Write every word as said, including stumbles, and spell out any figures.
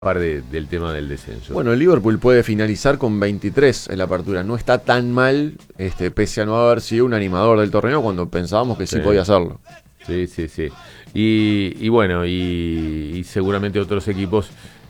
de- del tema del descenso. Bueno, el Liverpool puede finalizar con veintitrés en la apertura. No está tan mal, este, pese a no haber sido un animador del torneo cuando pensábamos que sí, Sí. podía hacerlo. Sí, sí, sí. Y, y bueno, y, y seguramente otros equipos